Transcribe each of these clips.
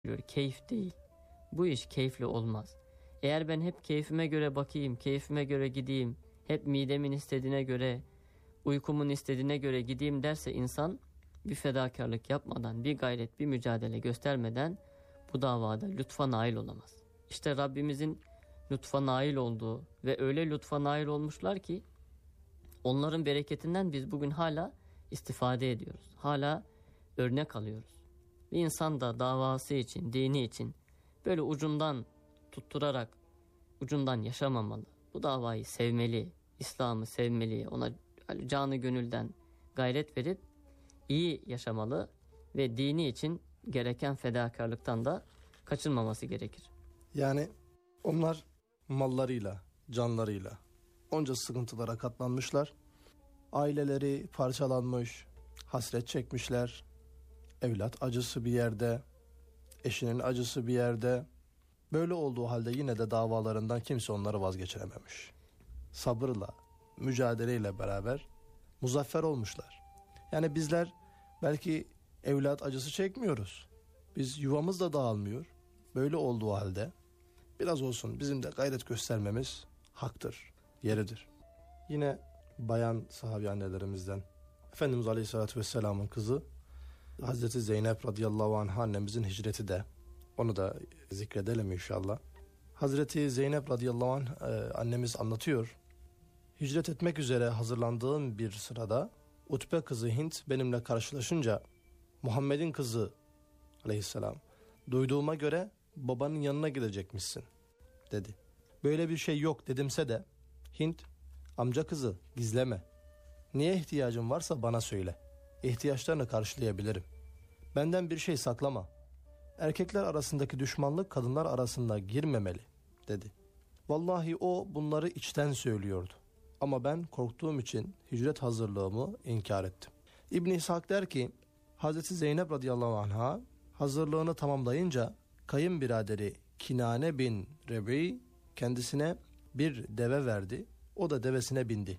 Keyif değil. Bu iş keyifli olmaz. Eğer ben hep keyfime göre bakayım, keyfime göre gideyim, hep midemin istediğine göre, uykumun istediğine göre gideyim derse insan, bir fedakarlık yapmadan, bir gayret, bir mücadele göstermeden bu davada lütfa nail olamaz. İşte Rabbimizin lütfa nail olduğu ve öyle lütfa nail olmuşlar ki onların bereketinden biz bugün hala istifade ediyoruz. Hala örnek alıyoruz. Bir insan da davası için, dini için böyle ucundan tutturarak ucundan yaşamamalı. Bu davayı sevmeli, İslam'ı sevmeli, ona canı gönülden gayret verip iyi yaşamalı ve dini için gereken fedakarlıktan da kaçınmaması gerekir. Yani onlar mallarıyla, canlarıyla onca sıkıntılara katlanmışlar. Aileleri parçalanmış, hasret çekmişler. Evlat acısı bir yerde, eşinin acısı bir yerde. Böyle olduğu halde yine de davalarından kimse onları vazgeçirememiş. Sabırla, mücadeleyle beraber muzaffer olmuşlar. Yani bizler belki evlat acısı çekmiyoruz. Biz yuvamız da dağılmıyor. Böyle olduğu halde biraz olsun bizim de gayret göstermemiz haktır, yeridir. Yine bayan sahabi annelerimizden Efendimiz Aleyhisselatü Vesselam'ın kızı Hazreti Zeynep radıyallahu anha annemizin hicreti de, onu da zikredelim inşallah. Hazreti Zeynep radıyallahu anh annemiz anlatıyor. Hicret etmek üzere hazırlandığım bir sırada Utbe kızı Hint benimle karşılaşınca Muhammed'in kızı aleyhisselam, duyduğuma göre babanın yanına gidecekmişsin dedi. Böyle bir şey yok dedimse de Hint, amca kızı gizleme. Neye ihtiyacın varsa bana söyle. İhtiyaçlarını karşılayabilirim. Benden bir şey saklama. Erkekler arasındaki düşmanlık kadınlar arasında girmemeli dedi. Vallahi o bunları içten söylüyordu. Ama ben korktuğum için hicret hazırlığımı inkar ettim. İbn-i İshak der ki Hazreti Zeynep radıyallahu anha hazırlığını tamamlayınca kayınbiraderi Kinane bin Rebi kendisine bir deve verdi. O da devesine bindi.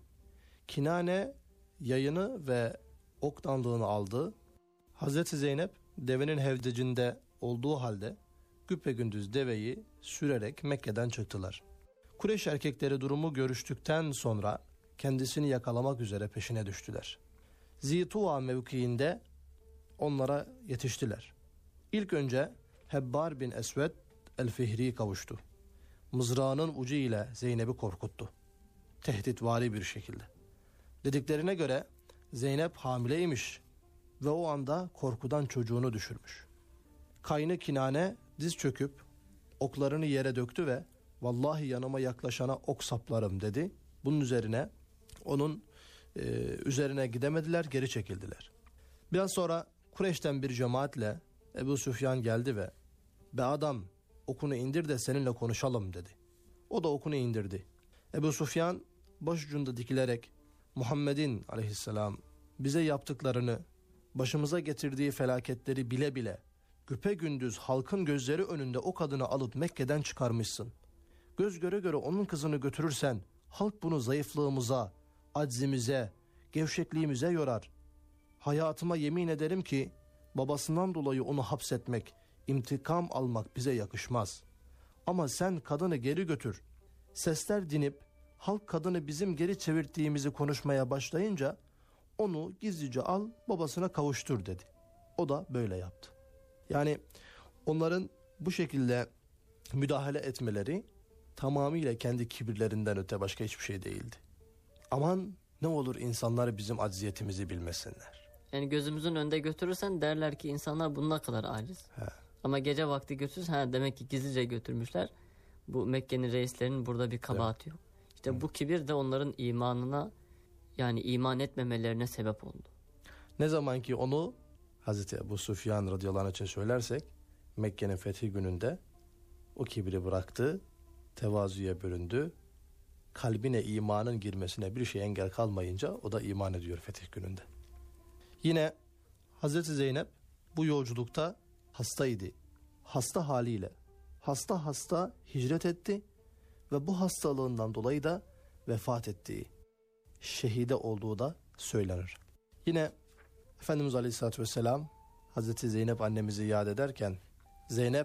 Kinane yayını ve oktanlığını aldı. Hazreti Zeynep devenin hevdecinde olduğu halde güpegündüz deveyi sürerek Mekke'den çıktılar. Kureyş erkekleri durumu görüştükten sonra kendisini yakalamak üzere peşine düştüler. Zituva mevkiinde onlara yetiştiler. İlk önce Hebbar bin Esved el-Fihri kavuştu. Mızrağının ucu ile Zeynep'i korkuttu. Tehditvari bir şekilde. Dediklerine göre Zeynep hamileymiş ve o anda korkudan çocuğunu düşürmüş. Kaynı Kinane diz çöküp oklarını yere döktü ve vallahi yanıma yaklaşana ok saplarım dedi. Bunun üzerine onun üzerine gidemediler, geri çekildiler. Biraz sonra Kureyş'ten bir cemaatle Ebu Süfyan geldi ve be adam okunu indir de seninle konuşalım dedi. O da okunu indirdi. Ebu Süfyan başucunda dikilerek Muhammed'in aleyhisselam bize yaptıklarını, başımıza getirdiği felaketleri bile bile güpegündüz halkın gözleri önünde o kadını alıp Mekke'den çıkarmışsın. Göz göre göre onun kızını götürürsen halk bunu zayıflığımıza, aczimize, gevşekliğimize yorar. Hayatıma yemin ederim ki babasından dolayı onu hapsetmek, intikam almak bize yakışmaz. Ama sen kadını geri götür. Sesler dinip halk kadını bizim geri çevirdiğimizi konuşmaya başlayınca onu gizlice al babasına kavuştur dedi. O da böyle yaptı. Yani onların bu şekilde müdahale etmeleri tamamıyla kendi kibirlerinden öte başka hiçbir şey değildi. Aman ne olur insanlar bizim acziyetimizi bilmesinler. Yani gözümüzün önünde götürürsen derler ki insanlar bununla kadar aciz. He. Ama gece vakti götürürsen demek ki gizlice götürmüşler. Bu Mekke'nin reislerinin burada bir kabahati yok. İşte bu kibir de onların imanına, yani iman etmemelerine sebep oldu. Ne zaman ki onu Hazreti Ebu Süfyan radıyallahu anh için söylersek Mekke'nin fethi gününde o kibri bıraktı, tevazuya büründü. Kalbine imanın girmesine bir şey engel kalmayınca o da iman ediyor fetih gününde. Yine Hazreti Zeynep bu yolculukta hastaydı. Hasta haliyle hasta hicret etti ve bu hastalığından dolayı da vefat ettiği, şehide olduğu da söylenir. Yine Efendimiz Aleyhisselatü Vesselam Hazreti Zeynep annemizi yad ederken Zeynep